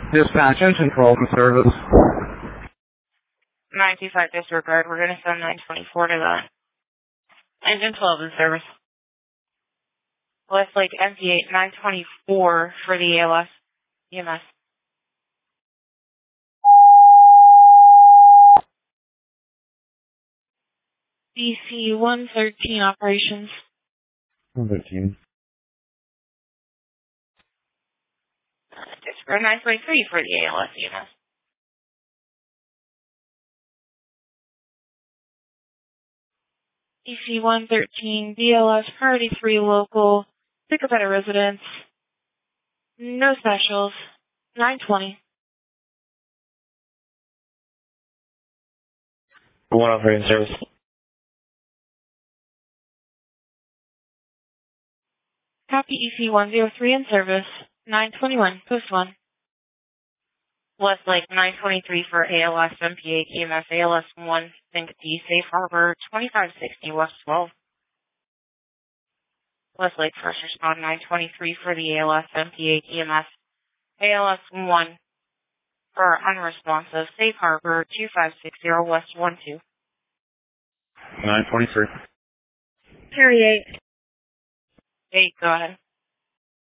Dispatch, engine 12 in service. 925 disregard. We're going to send 924 to that. Engine 12 in service. Westlake MPA 924 for the ALS EMS. DC 113 operations. 113. Disregard 923 for the ALS EMS. DC 113 BLS Priority 3 local. Pick up at a residence. No specials. 920. 1 operating service. Copy EC 103 in service. 921. Post 1. Westlake 923 for ALS MPA EMS ALS 1 Think D Safe Harbor 2560 West 12. Westlake First Respond 923 for the ALS MPA EMS ALS 1 for unresponsive Safe Harbor 2560 West 12. 923. Carry 8. 8, go ahead.